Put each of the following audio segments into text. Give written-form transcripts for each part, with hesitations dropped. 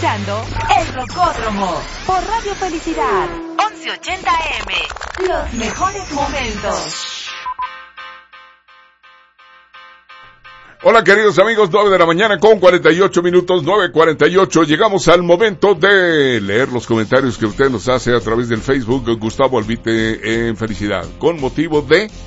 escuchando El Rocódromo por Radio Felicidad 1180 AM. Los mejores momentos. Hola queridos amigos, 9 de la mañana con 48 minutos, 9:48. Llegamos al momento de leer los comentarios que usted nos hace a través del Facebook Gustavo Albite en Felicidad, con motivo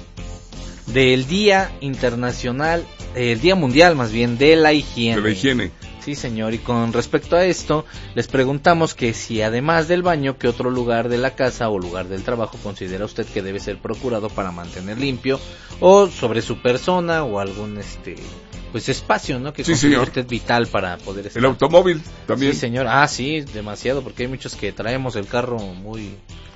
del Día Internacional, el Día Mundial más bien, de la higiene. De la higiene. Sí, señor, y con respecto a esto, les preguntamos que si además del baño, ¿qué otro lugar de la casa o lugar del trabajo considera usted que debe ser procurado para mantener limpio? O sobre su persona o algún pues espacio, ¿no? Que considera usted vital para poder estar. El automóvil también. Sí, señor. Sí, demasiado, porque hay muchos que traemos el carro muy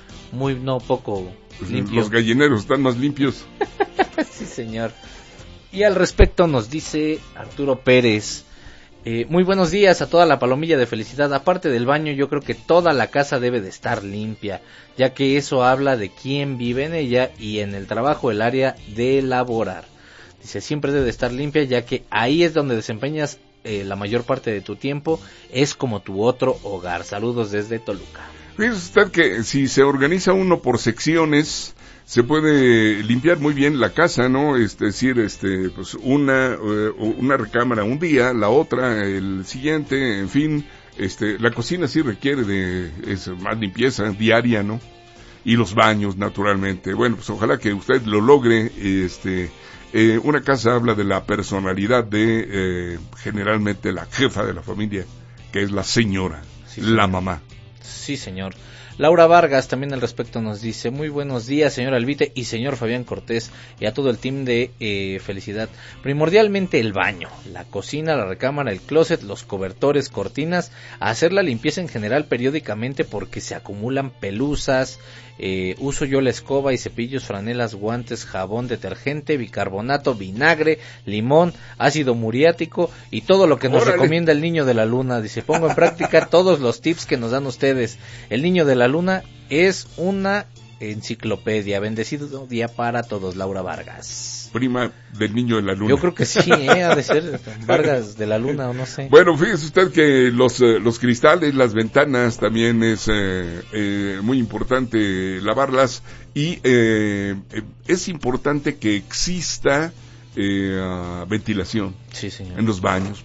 poco limpio. Los gallineros están más limpios. Sí, señor. Y al respecto nos dice Arturo Pérez: muy buenos días a toda la palomilla de Felicidad. Aparte del baño, yo creo que toda la casa debe de estar limpia, ya que eso habla de quién vive en ella y en el trabajo, el área de laborar. Dice, siempre debe de estar limpia, ya que ahí es donde desempeñas la mayor parte de tu tiempo, es como tu otro hogar. Saludos desde Toluca. Fíjese usted que si se organiza uno por secciones, se puede limpiar muy bien la casa, ¿no? Es decir, pues una recámara un día, la otra el siguiente, en fin, la cocina sí requiere de más limpieza diaria, ¿no? Y los baños, naturalmente. Bueno, pues ojalá que usted lo logre. Una casa habla de la personalidad de generalmente la jefa de la familia, que es la señora, sí, la mamá. Sí, señor. Laura Vargas también al respecto nos dice: muy buenos días, señor Albite y señor Fabián Cortés, y a todo el team de Felicidad. Primordialmente el baño, la cocina, la recámara, el closet, los cobertores, cortinas, hacer la limpieza en general periódicamente porque se acumulan pelusas. Uso yo la escoba y cepillos, franelas, guantes, jabón, detergente, bicarbonato, vinagre, limón, ácido muriático y todo lo que nos recomienda el Niño de la Luna. Dice, pongo en práctica todos los tips que nos dan ustedes. El Niño de la Luna es una enciclopedia. Bendecido día para todos. Laura Vargas, prima del Niño de la Luna. Yo creo que sí, ha de ser Vargas de la Luna o no sé. Bueno, fíjese usted que los cristales, las ventanas también es muy importante lavarlas, y es importante que exista ventilación, sí, señor, en los baños,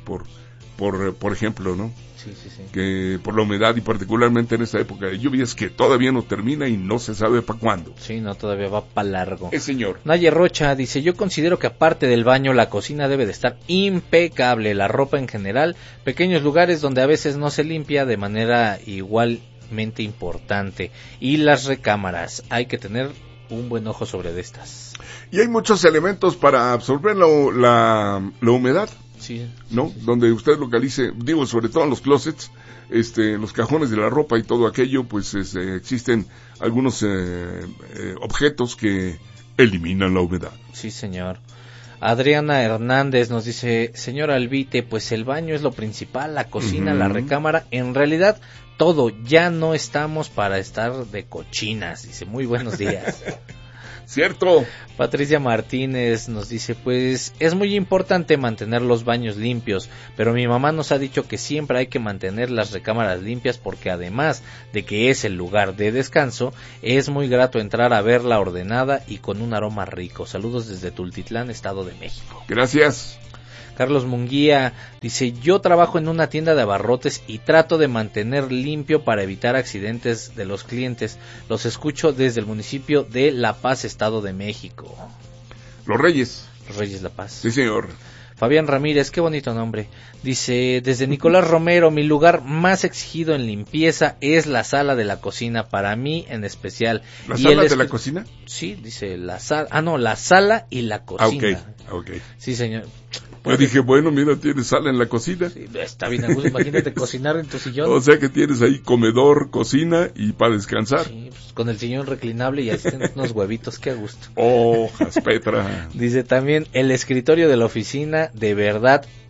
por ejemplo, ¿no? Sí. Que por la humedad y particularmente en esta época de lluvias que todavía no termina y no se sabe para cuándo. Sí, no, todavía va para largo. Señor. Naye Rocha dice, yo considero que aparte del baño, la cocina debe de estar impecable, la ropa en general, pequeños lugares donde a veces no se limpia de manera igualmente importante, y las recámaras, hay que tener un buen ojo sobre estas. Y hay muchos elementos para absorber la humedad. Sí, ¿no? Sí. Donde usted localice, sobre todo en los closets, los cajones de la ropa y todo aquello, pues existen algunos objetos que eliminan la humedad. Sí, señor. Adriana Hernández nos dice, señor Albite, pues el baño es lo principal, la cocina, la recámara, en realidad todo, ya no estamos para estar de cochinas. Dice, muy buenos días. Cierto. Patricia Martínez nos dice, pues es muy importante mantener los baños limpios, pero mi mamá nos ha dicho que siempre hay que mantener las recámaras limpias porque además de que es el lugar de descanso, es muy grato entrar a verla ordenada y con un aroma rico. Saludos desde Tultitlán, Estado de México. Gracias. Carlos Munguía dice, yo trabajo en una tienda de abarrotes y trato de mantener limpio para evitar accidentes de los clientes. Los escucho desde el municipio de La Paz, Estado de México. Los Reyes La Paz. Sí, señor. Fabián Ramírez, qué bonito nombre. Dice, desde Nicolás Romero, mi lugar más exigido en limpieza es la sala de la cocina, para mí en especial. ¿La sala de la cocina? Sí, dice la sala, la sala y la cocina. Okay. Sí, señor. Yo dije, bueno, mira, tienes sala en la cocina. Sí, está bien, imagínate cocinar en tu sillón. O sea que tienes ahí comedor, cocina y para descansar. Sí, pues con el sillón reclinable y así tienes unos huevitos, qué a gusto. Hojas, Petra. Dice también, el escritorio de la oficina, de verdad,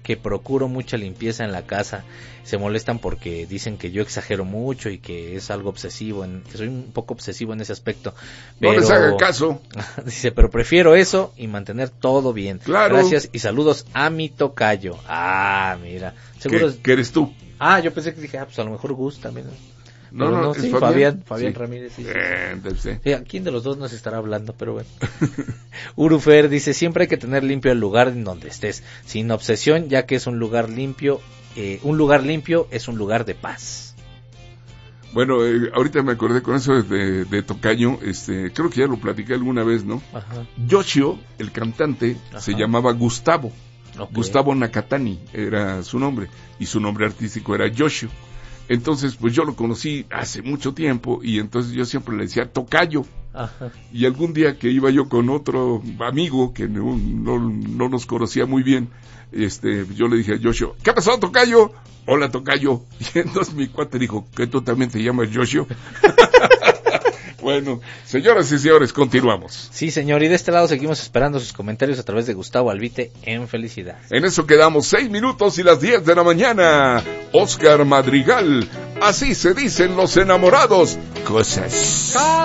que procuro mucha limpieza en la casa. Se molestan porque dicen que yo exagero mucho y que es algo obsesivo, que soy un poco obsesivo en ese aspecto. Pero, no les haga caso. Dice, pero prefiero eso y mantener todo bien. Claro. Gracias y saludos a mi tocayo. Ah, mira. Seguro ¿Qué eres tú? Ah, yo pensé que dije, pues a lo mejor Gus también. No, sí, es Fabián sí. Ramírez. Sí. Sí. Sí, ¿quién de los dos nos estará hablando? Pero bueno. Urufer dice, siempre hay que tener limpio el lugar en donde estés, sin obsesión, ya que es un lugar limpio es un lugar de paz. Bueno, ahorita me acordé con eso de tocayo, creo que ya lo platiqué alguna vez, ¿no? Ajá. Yoshio, el cantante, se llamaba Gustavo. Okay. Gustavo Nakatani era su nombre, y su nombre artístico era Yoshio. Entonces, pues yo lo conocí hace mucho tiempo, y entonces yo siempre le decía tocayo. Ajá. Y algún día que iba yo con otro amigo que no nos conocía muy bien, yo le dije a Yoshio, ¿qué pasó, tocayo? Hola, tocayo. Y entonces mi cuate dijo, ¿que tú también te llamas Yoshio? Bueno, señoras y señores, continuamos. Sí, señor, y de este lado seguimos esperando sus comentarios a través de Gustavo Albite en Felicidad. En eso quedamos 6 minutos y las 10 de la mañana. Oscar Madrigal, así se dicen los enamorados. Cosas.